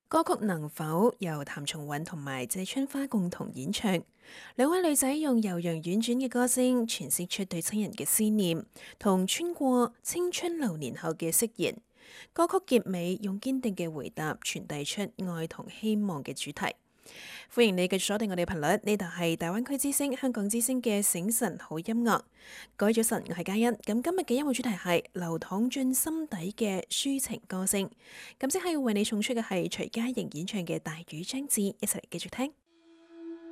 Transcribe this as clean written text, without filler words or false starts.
歌曲能否由譚松韻同埋謝春花共同演唱？兩位女仔用悠揚婉轉嘅歌聲詮釋出對親人嘅思念，同穿過青春流年後嘅釋然。歌曲結尾用堅定嘅回答傳遞出愛同希望嘅主題。歡迎你繼續鎖定我哋頻率，呢度係大灣區之聲、香港之聲嘅醒晨好音樂。各位早晨，我係嘉欣。咁今日嘅音樂主題係流淌進心底嘅抒情歌聲。咁即係為你送出嘅係徐佳瑩演唱嘅《大雨將至》，一齊嚟繼續聽。